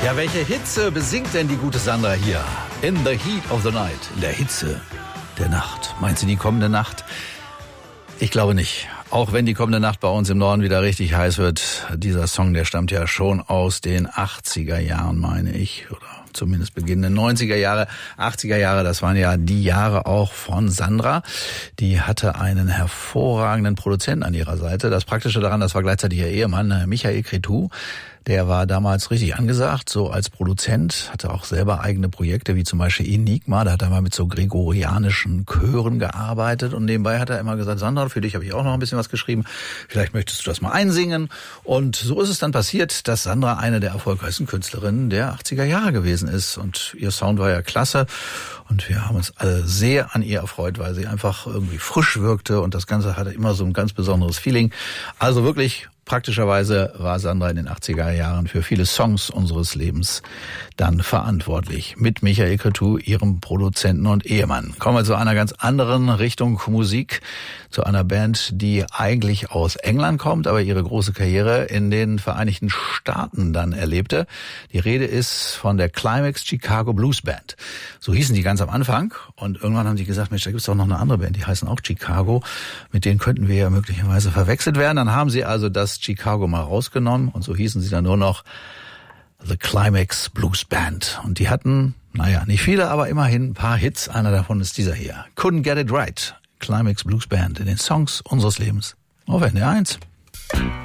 Ja, welche Hitze besingt denn die gute Sandra hier? In the heat of the night. In der Hitze der Nacht. Meint sie die kommende Nacht? Ich glaube nicht. Auch wenn die kommende Nacht bei uns im Norden wieder richtig heiß wird. Dieser Song, der stammt ja schon aus den 80er Jahren, meine ich. Oder zumindest beginnenden 90er Jahre, 80er Jahre. Das waren ja die Jahre auch von Sandra. Die hatte einen hervorragenden Produzenten an ihrer Seite. Das Praktische daran, das war gleichzeitig ihr Ehemann, Michael Cretu. Der war damals richtig angesagt, so als Produzent, hatte auch selber eigene Projekte, wie zum Beispiel Enigma. Da hat er mal mit so gregorianischen Chören gearbeitet. Und nebenbei hat er immer gesagt, Sandra, für dich habe ich auch noch ein bisschen was geschrieben. Vielleicht möchtest du das mal einsingen. Und so ist es dann passiert, dass Sandra eine der erfolgreichsten Künstlerinnen der 80er Jahre gewesen ist. Und ihr Sound war ja klasse. Und wir haben uns alle sehr an ihr erfreut, weil sie einfach irgendwie frisch wirkte. Und das Ganze hatte immer so ein ganz besonderes Feeling. Also wirklich, praktischerweise war Sandra in den 80er Jahren für viele Songs unseres Lebens dann verantwortlich. Mit Michael Cretu, ihrem Produzenten und Ehemann. Kommen wir zu einer ganz anderen Richtung Musik. Zu einer Band, die eigentlich aus England kommt, aber ihre große Karriere in den Vereinigten Staaten dann erlebte. Die Rede ist von der Climax Chicago Blues Band. So hießen die ganz am Anfang. Und irgendwann haben die gesagt, Mensch, da gibt's doch noch eine andere Band, die heißen auch Chicago. Mit denen könnten wir ja möglicherweise verwechselt werden. Dann haben sie also das Chicago mal rausgenommen und so hießen sie dann nur noch The Climax Blues Band. Und die hatten, naja, nicht viele, aber immerhin ein paar Hits. Einer davon ist dieser hier. Couldn't Get It Right. Climax Blues Band in den Songs unseres Lebens auf NDR 1.